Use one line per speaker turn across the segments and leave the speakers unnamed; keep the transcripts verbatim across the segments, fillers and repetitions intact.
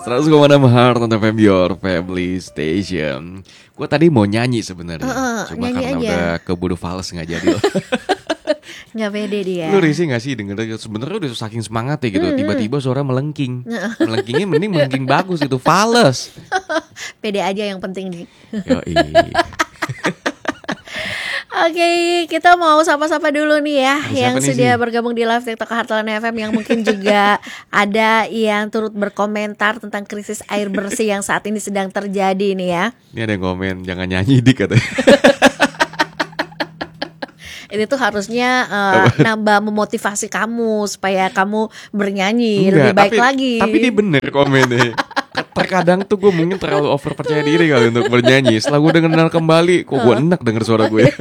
seratus koma enam Heart on F M Your Family Station. Gue tadi mau nyanyi sebenarnya,
Uh, uh,
cuma
nyanyi
karena
aja.
udah keburu fals nggak jadi loh.
Nggak pede dia.
Lu risih nggak sih dengernya? Sebenarnya udah saking semangat ya gitu,
Hmm, hmm.
tiba-tiba suara melengking. Melengkingnya mending melengking bagus itu, fals.
Pede aja yang penting nih.
Yoi.
Oke, kita mau sapa-sapa dulu nih ya,
Ada
yang
siapa nih
sudah
sih?
bergabung di live TikTok Heartland F M, yang mungkin juga ada yang turut berkomentar tentang krisis air bersih yang saat ini sedang terjadi nih ya.
Ini ada yang komen jangan nyanyi dik katanya.
Ini tuh harusnya uh, nambah memotivasi kamu supaya kamu bernyanyi lebih baik
tapi,
lagi.
Tapi dia bener komennya. Terkadang tuh gue mungkin terlalu over percaya diri kali untuk bernyanyi. Setelah gue denger kembali, kok gue enak denger suara gue.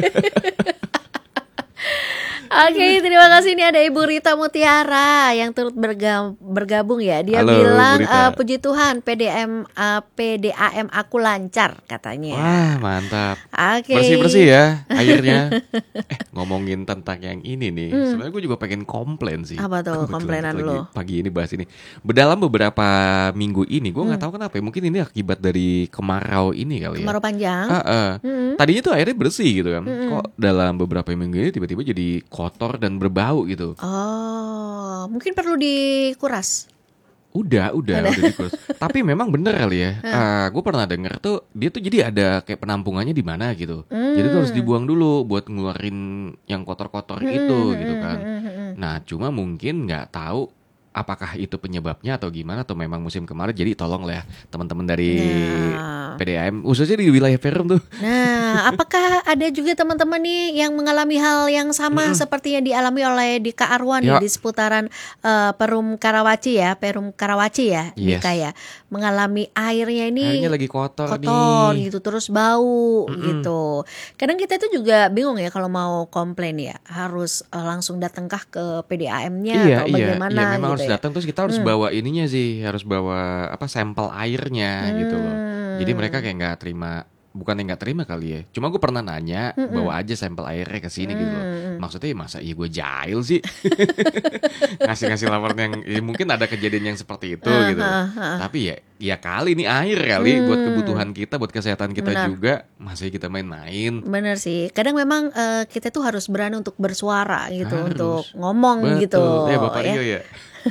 Oke, terima kasih. Ini ada Ibu Rita Mutiara yang turut berga- bergabung ya. Dia
Halo,
bilang,
Bu Rita.
"Eh, puji Tuhan P D M uh, P D A M aku lancar," katanya.
Wah mantap.
Oke.
Bersih-bersih ya akhirnya. Eh ngomongin tentang yang ini nih, sebenarnya gue juga pengen komplain sih.
Apa tuh
Kebetulan
komplainan
lagi
lo?
Pagi ini bahas ini. Dalam beberapa minggu ini gue nggak tahu kenapa ya, mungkin ini akibat dari kemarau ini kali ya.
Kemarau panjang.
Ah, ah.
Mm-mm.
Tadinya tuh airnya bersih gitu kan. Kok dalam beberapa minggu ini tiba-tiba jadi kotor dan berbau gitu.
Oh, mungkin perlu dikuras.
Udah, udah, udah dikurus. Tapi memang bener kali ya. Gue pernah denger tuh dia tuh jadi ada kayak penampungannya di mana gitu. Jadi tuh harus dibuang dulu buat ngeluarin yang kotor-kotor itu gitu kan. Nah, cuma mungkin nggak tahu apakah itu penyebabnya atau gimana, atau memang musim kemarin. Jadi tolong lah ya teman-teman dari
Nah.
P D A M khususnya di wilayah Perum tuh.
Nah, apakah ada juga teman-teman nih yang mengalami hal yang sama seperti yang dialami oleh Dika Arwan nih
Ya.
di seputaran eh, Perum Karawaci ya, Perum Karawaci ya,
Yes.
Dika ya, mengalami airnya ini
Airnya lagi kotor,
kotor
nih.
gitu, terus bau gitu. Kadang kita tuh juga bingung ya kalau mau komplain ya, harus eh, langsung datangkah ke P D A M-nya
Iya,
atau
iya,
bagaimana
iya, memang
gitu
harus
ya.
datang, terus kita harus bawa ininya sih, harus bawa apa sampel airnya gitu loh. Jadi mereka kayak nggak terima, bukan yang nggak terima kali ya. Cuma gue pernah nanya, bawa aja sampel airnya ke sini gitu loh. Maksudnya masa iya gue jahil sih ngasih-ngasih laporan yang ya mungkin ada kejadian yang seperti itu gitu loh. Tapi ya, ya kali ini air kali buat kebutuhan kita, buat kesehatan kita
Benar.
juga, masih kita main-main.
Bener sih, kadang memang eh, kita tuh harus berani untuk bersuara gitu,
Harus.
untuk ngomong
Betul.
gitu.
Eh Bapak
ya.
Rio ya.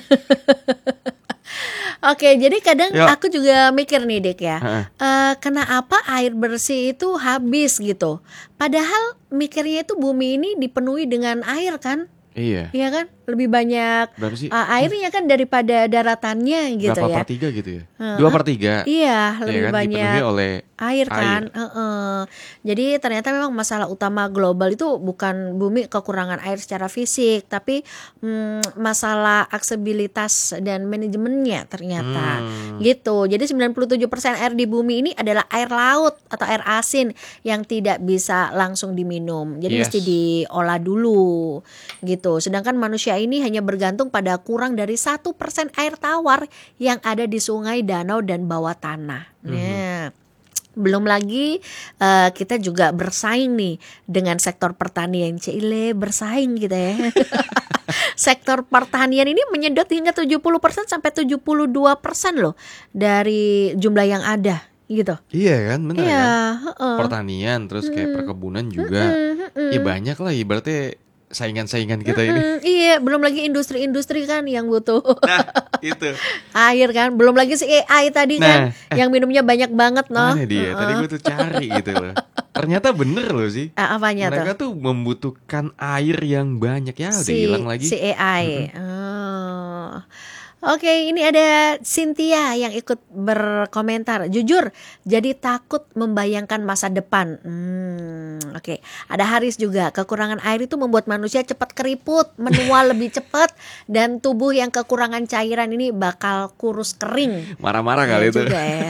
Oke, jadi kadang
Ya.
aku juga mikir nih Dek ya,
Heeh.
eh, kenapa air bersih itu habis gitu? Padahal mikirnya itu bumi ini dipenuhi dengan air kan,
Iya.
iya kan? Lebih banyak
Berapa sih?
eh, airnya kan daripada daratannya gitu
Berapa
ya.
per tiga gitu ya? Dua per tiga.
Iya, lebih
Iya kan,
banyak
dipenuhi oleh
air kan. Heeh. Jadi ternyata memang masalah utama global itu bukan bumi kekurangan air secara fisik, tapi mm, masalah aksesibilitas dan manajemennya ternyata
Hmm.
gitu. Jadi sembilan puluh tujuh persen air di bumi ini adalah air laut atau air asin yang tidak bisa langsung diminum. Jadi
Yes.
mesti diolah dulu gitu. Sedangkan manusia ini hanya bergantung pada kurang dari satu persen air tawar yang ada di sungai, danau dan bawah tanah. Nah, belum lagi eh, kita juga bersaing nih dengan sektor pertanian. Cile bersaing gitu ya. Sektor pertanian ini menyedot hingga tujuh puluh persen sampai tujuh puluh dua persen loh dari jumlah yang ada gitu.
Iya kan, benar
Iya,
kan?
heeh.
Pertanian, terus kayak perkebunan juga. Ya banyak lah ibaratnya saingan-saingan kita ini.
Mm, iya, belum lagi industri-industri kan yang butuh
Nah, itu.
air kan. Belum lagi si A I tadi
Nah,
kan yang minumnya banyak banget noh.
Mana dia? Tadi gue tuh cari gitu loh. Ternyata bener loh sih.
Ah, apanya
Mereka
tuh?
tuh membutuhkan air yang banyak ya, udah
Si,
hilang lagi.
si A I. Oh. Oke, ini ada Cynthia yang ikut berkomentar. Jujur, jadi takut membayangkan masa depan. Hmm, oke. Ada Haris juga. Kekurangan air itu membuat manusia cepat keriput, menua lebih cepat, dan tubuh yang kekurangan cairan ini bakal kurus kering.
Marah-marah
Iya
kali itu.
juga ya.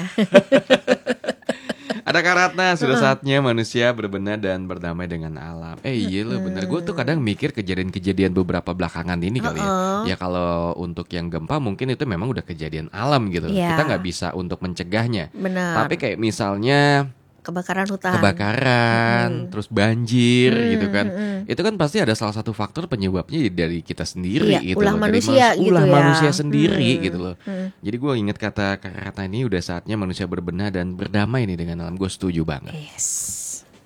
Ada Kak Ratna, sudah saatnya manusia berbenah dan berdamai dengan alam. Eh iya loh bener, gue tuh kadang mikir kejadian-kejadian beberapa belakangan ini kali ya. Ya kalau untuk yang gempa mungkin itu memang udah kejadian alam gitu.
Iya.
Kita nggak bisa untuk mencegahnya.
Benar.
Tapi kayak misalnya
kebakaran hutan.
kebakaran,
Mm-mm.
terus banjir
Mm,
gitu kan.
mm-mm.
Itu kan pasti ada salah satu faktor penyebabnya dari kita sendiri
Iya,
gitu
ulah
loh. Dari
manusia
manus-
gitu
ulah
ya.
manusia sendiri
Hmm,
gitu loh.
hmm.
Jadi gue inget kata kata ini udah saatnya manusia berbenah dan berdamai nih dengan alam. Gue setuju banget.
Yes.